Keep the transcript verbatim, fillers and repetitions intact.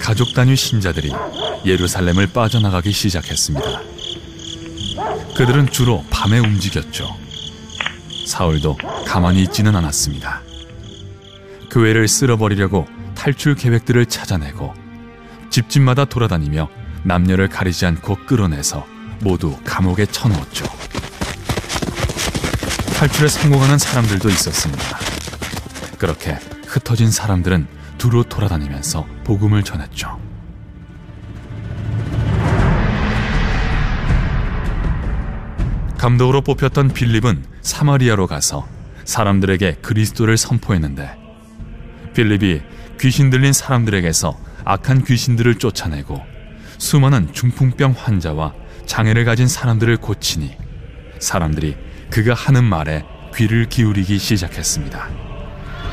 가족 단위 신자들이 예루살렘을 빠져나가기 시작했습니다. 그들은 주로 밤에 움직였죠. 사울도 가만히 있지는 않았습니다. 교회를 쓸어버리려고 탈출 계획들을 찾아내고 집집마다 돌아다니며 남녀를 가리지 않고 끌어내서 모두 감옥에 쳐넣었죠. 탈출에 성공하는 사람들도 있었습니다. 그렇게 흩어진 사람들은 두루 돌아다니면서 복음을 전했죠. 감독으로 뽑혔던 빌립은 사마리아로 가서 사람들에게 그리스도를 선포했는데, 빌립이 귀신 들린 사람들에게서 악한 귀신들을 쫓아내고 수많은 중풍병 환자와 장애를 가진 사람들을 고치니 사람들이 그가 하는 말에 귀를 기울이기 시작했습니다.